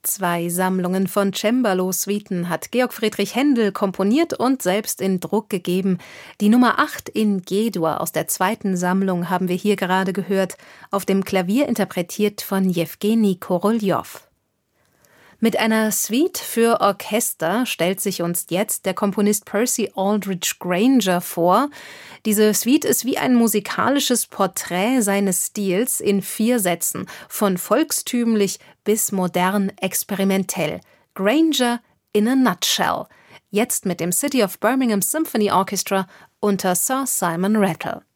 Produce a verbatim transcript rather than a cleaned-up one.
Zwei Sammlungen von Cembalo-Suiten hat Georg Friedrich Händel komponiert und selbst in Druck gegeben. Die Nummer acht in G-Dur aus der zweiten Sammlung haben wir hier gerade gehört, auf dem Klavier interpretiert von Jewgeni Koroljow. Mit einer Suite für Orchester stellt sich uns jetzt der Komponist Percy Aldridge Granger vor. Diese Suite ist wie ein musikalisches Porträt seines Stils in vier Sätzen, von volkstümlich bis modern experimentell. Granger in a nutshell. Jetzt mit dem City of Birmingham Symphony Orchestra unter Sir Simon Rattle.